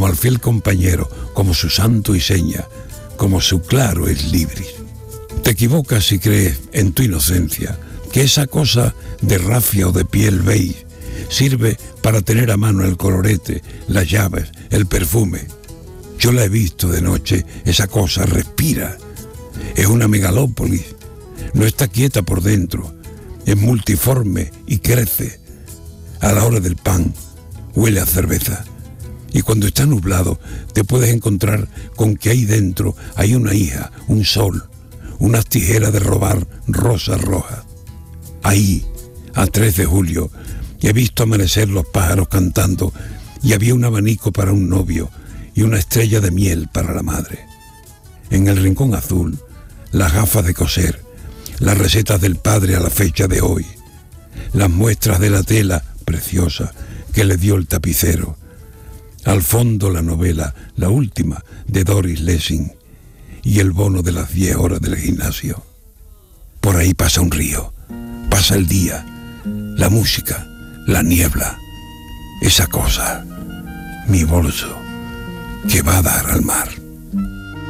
como al fiel compañero, como su santo y seña, como su claro es libris. Te equivocas si crees en tu inocencia que esa cosa de rafia o de piel beige sirve para tener a mano el colorete, las llaves, el perfume. Yo la he visto de noche, esa cosa respira. Es una megalópolis, no está quieta por dentro, es multiforme y crece. A la hora del pan, huele a cerveza. Y cuando está nublado, te puedes encontrar con que ahí dentro hay una hija, un sol, unas tijeras de robar rosas rojas. Ahí, a 3 de julio, he visto amanecer los pájaros cantando y había un abanico para un novio y una estrella de miel para la madre. En el rincón azul, las gafas de coser, las recetas del padre a la fecha de hoy, las muestras de la tela preciosa que le dio el tapicero. Al fondo la novela, la última, de Doris Lessing, y el bono de las 10 horas del gimnasio. Por ahí pasa un río, pasa el día, la música, la niebla, esa cosa, mi bolso, que va a dar al mar.